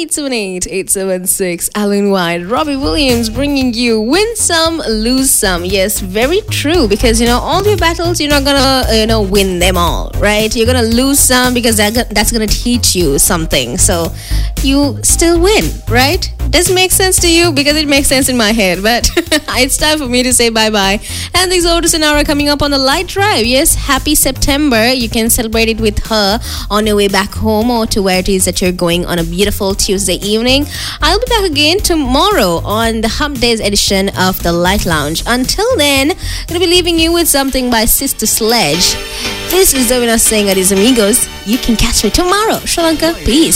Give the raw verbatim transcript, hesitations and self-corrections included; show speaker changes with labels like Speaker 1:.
Speaker 1: eight seven eight, eight seven six. Alan White, Robbie Williams bringing you win some, lose some. Yes, very true, because, you know, all your battles, you're not gonna, uh, you know, win them all, right? You're gonna lose some because that, that's gonna teach you something. So you still win, right? Does it make sense to you? Because it makes sense in my head. But it's time for me to say bye-bye. And thanks over to Sonara coming up on the light drive. Yes, happy September. You can celebrate it with her on your way back home or to where it is that you're going on a beautiful Tuesday evening. I'll be back again tomorrow on the Hump Days edition of the Light Lounge. Until then, I'm going to be leaving you with something by Sister Sledge. This is Davina saying, adios amigos. You can catch me tomorrow. Sri Lanka, peace.